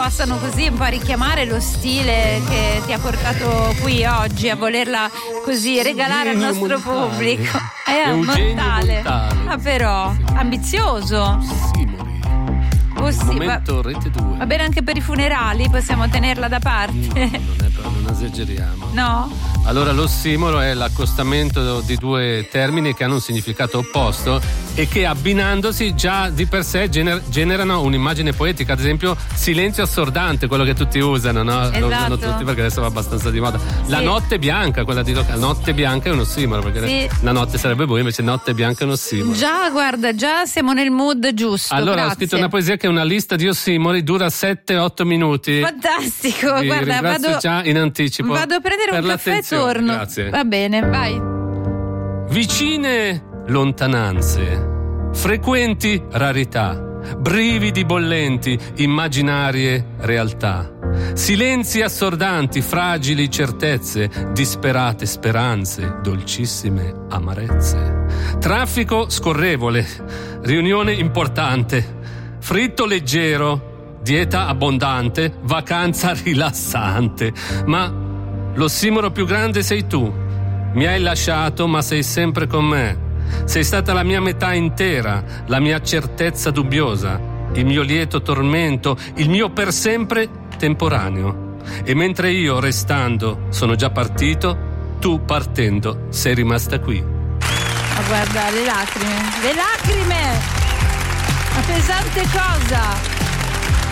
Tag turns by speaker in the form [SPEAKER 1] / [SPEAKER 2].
[SPEAKER 1] possano così un po' richiamare lo stile che ti ha portato qui oggi a volerla così regalare al nostro pubblico. È mortale. Ah, però ambizioso. Oh sì,
[SPEAKER 2] momento Rete 2.
[SPEAKER 1] Va bene anche per i funerali, possiamo tenerla da parte.
[SPEAKER 2] Non esageriamo.
[SPEAKER 1] No?
[SPEAKER 2] Allora, l'ossimoro è l'accostamento di due termini che hanno un significato opposto e che abbinandosi già di per sé generano un'immagine poetica. Ad esempio, silenzio assordante, quello che tutti usano, no?
[SPEAKER 1] Esatto.
[SPEAKER 2] Lo usano tutti perché adesso va abbastanza di moda. La notte bianca, quella di la notte bianca è un ossimoro, perché la notte sarebbe buia, invece notte bianca è un ossimoro.
[SPEAKER 1] Già, guarda, già siamo nel mood giusto.
[SPEAKER 2] Allora,
[SPEAKER 1] grazie.
[SPEAKER 2] ho scritto una poesia che è una lista di ossimori, dura 7-8 minuti.
[SPEAKER 1] Fantastico,
[SPEAKER 2] Vi
[SPEAKER 1] guarda,
[SPEAKER 2] ringrazio già in anticipo.
[SPEAKER 1] Vado a prendere
[SPEAKER 2] per
[SPEAKER 1] un caffè e torno.
[SPEAKER 2] Grazie.
[SPEAKER 1] Va bene, vai.
[SPEAKER 2] Vicine lontananze, frequenti rarità, brividi bollenti, immaginarie realtà, silenzi assordanti, fragili certezze, disperate speranze, dolcissime amarezze, traffico scorrevole, riunione importante, fritto leggero, dieta abbondante, vacanza rilassante. Ma l'ossimoro più grande sei tu. Mi hai lasciato, ma sei sempre con me. Sei stata la mia metà intera, la mia certezza dubbiosa, il mio lieto tormento, il mio per sempre temporaneo. E mentre io, restando, sono già partito, tu, partendo, sei rimasta qui.
[SPEAKER 1] Ma guarda, le lacrime! Le lacrime! Una pesante cosa!